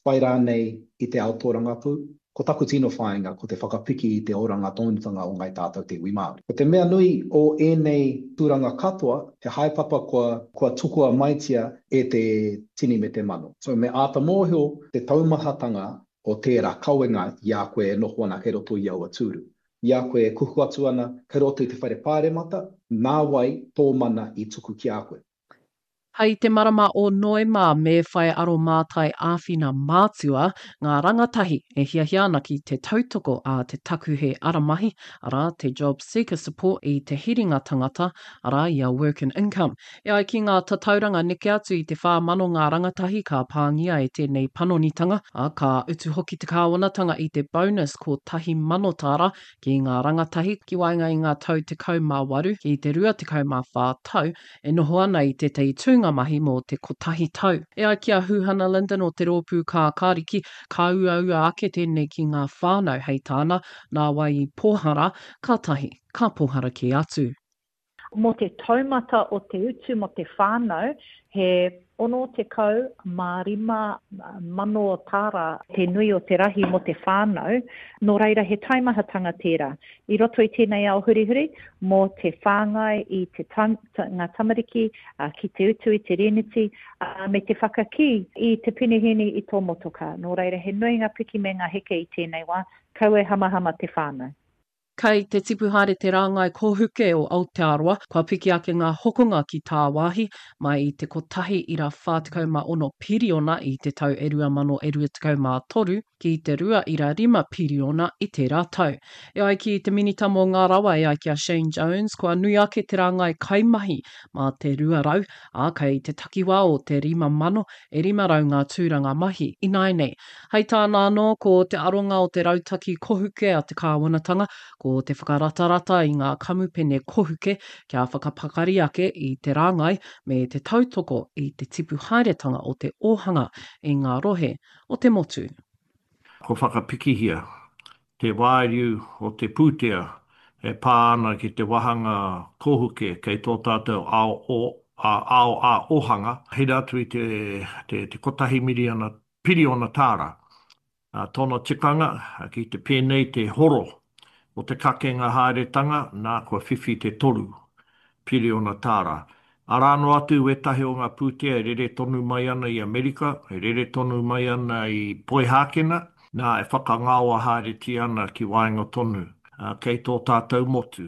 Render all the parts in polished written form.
whai rānei i te aotoranga pū, ko taku tino whāinga, ko te whakapiki i te oranga tōnutanga o ngai tātou te iwi Māori. Ko te mea nui o ēnei tūranga katoa, he haepapa kua tukua maitia e te tini me te mano. So me āta mōhio te taumahatanga o tērā kauenga i a koe e noho ana he roto i aua tūru. I a koe e kuhu atu ana he roto i te whare pāremata, nā wai tō mana i tuku ki a koe. Hei te marama o Noema me whai aro mātai āwhina mātua, ngā rangatahi e hiahia ana ki te tautoko a te taku he aramahi, ara te job seeker support i te hiringa tangata, ara i a work and income. E ai ki ngā tatauranga neke atu i te whāmano ngā rangatahi ka pāngia e tēnei panonitanga, a ka utu hoki te kāwanatanga i te bonus ko tahi manotara ki ngā rangatahi ki wainga i ngā tau te kaumāwaru ki te rua te kaumāwhā tau, e noho ana i te tūnga mahi mō te kotahi tau. E ai kia Huhana Linden o te rōpū kā kāriki, ka ua ake tēnei ki ngā whānau hei tāna, nā wai I pōhara, ka tahi, ka pōhara ki atu. Mō te taumata o te utu mo te whānau, he ono te kau mārima mano o tāra te nui o te rahi mo te whānau, nō reira he taimahatanga tērā. I roto I tēnei ao hurihuri, mō te whāngai I te ngā tamariki, ki te utu I te reniti, me te whakaki I te pinihini I tō motoka. Nō reira he nui ngā piki me ngā heke I tēnei wā, kau e hamahama te whānau. Kei te tipuhare te rāngai kōhuke o Aotearoa, kua piki ake ngā hokonga ki tā wāhi, mai I te kotahi ira 46 piriona I te tau 2023, ki te 2.5 piriona I te rātau. E ai ki te minitamo ngā rawa e ai ki a Shane Jones, kua nui ake te rāngai kaimahi mā te 2 rau, a kei te takiwā o te 5,000 e 5 rau ngā tūranga mahi I nainei. Hei tāna anō ko te aronga o te rautaki kohuke a te kāwanatanga, ko te whakaratarata I ngā kamupene kohuke kia whakapakari ake I te rāngai me te tautoko I te tipu haeretanga o te ohanga I ngā rohe o te motu. Ko whakapikihia, te wāriu o te pūtea e pāna ki te wahanga kohuke kei tō tātou ao a ohanga. Hei atu I te kotahi piriona tāra. Tōna tikanga ki te pēnei te horo. O te kakenga haeretanga, nā kua whiwhi te 3 piriona tāra. Arāno atu e tahi o ngā pūtea e rere tonu mai ana I Amerika, e rere tonu mai ana I Poihākena, nā e whakangaua haereti ana ki wainga tonu, kei tō tātou motu.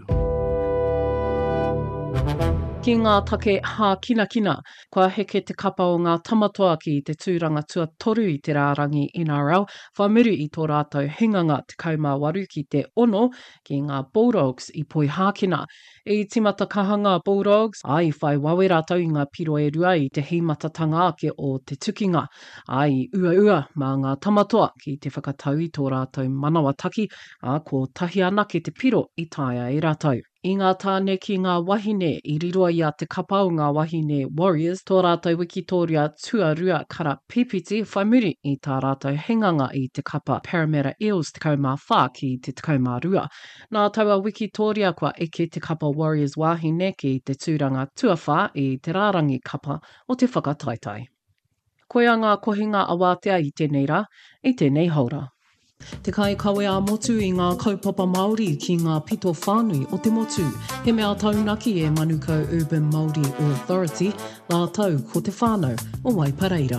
Ki ngā take hākinakina, kua heke te kapa o ngā tamatoa ki te tūranga tuatoru I te rārangi NRL, whamuru I tō rātou hinganga te kaumāwaru ki te 6 ki ngā Bulldogs I Poihākena. I timata kahanga Bulldogs, ai whai wawe rātou I ngā piro e rua I te himatatanga ake o te tukinga, ai ua mā ngā tamatoa ki te whakatau I tō rātou manawataki, a ko tahi ana ki te piro I taia I rātou. I ngā tāne ki ngā wahine I riroa I a te kapa o ngā wahine Warriors, tō rātou Wikitoria tuarua kara pipiti whaimuri I tā rātou hinganga I te kapa Parramatta Eels te kaumāwhā ki te kaumārua. Nā taua Wikitoria kua eke te kapa Warriors wahine ki te tūranga tuawhā I te rārangi kapa o te whakataitai. Koia ngā kohinga awātea I tēnei rā, I tēnei haura. Te kai kawe a motu I ngā kaupapa Māori ki ngā pito whānui o te motu. He mea taunaki e Manukau Urban Māori Authority, la tau ko te whānau o Waipareira.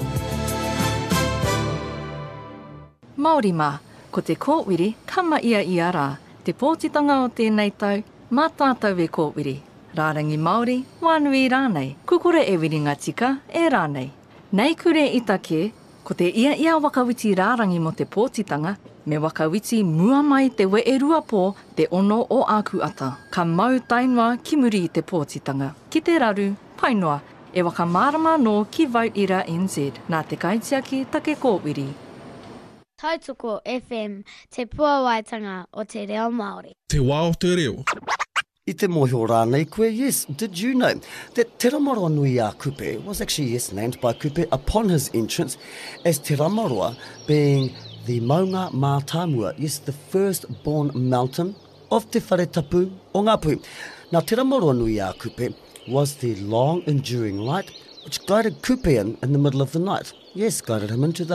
Māori mā, ko te kōwiri kama ia rā. Te pōtitanga o tēnei tau, mā tātou e kōwiri. Rārangi Māori, wānui rānei. Kukore e wiringa tika e rānei. Nei kure I take, ko te ia wakawiti rārangi mo te pōtitanga, me wakawiti mua mai te we e rua pō te ono o āku ata. Ka mau tainua ki muri I te pōtitanga. Ki te raru, painoa, e waka mārama no ki Vote Ira NZ, nā te kaitiaki take kōwiri. Tautoko FM, te puawaitanga o te reo Māori. Te wā o te reo. I te mōhio rānei koe, yes, did you know that Te Ramaroa Nui a Kupe was actually, yes, named by Kupe upon his entrance as Te Ramaroa being the Maunga Mātāmua, yes, the first-born mountain of Te Wharetapu o Ngāpui. Now, Te Ramaroa Nui a Kupe was the long-enduring light which guided Kupe in the middle of the night. Yes, guided him into the